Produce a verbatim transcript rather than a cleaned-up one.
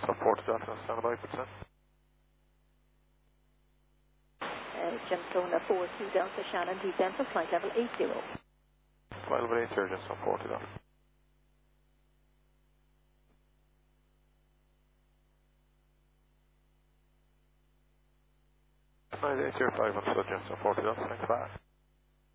So forty Delta, stand by, percent. Uh, Gemstone four two Delta Shannon, descend for flight level eight zero. Flight level eight zero, just on forty Delta. nine eight zero five on so just on forty Delta, thanks back.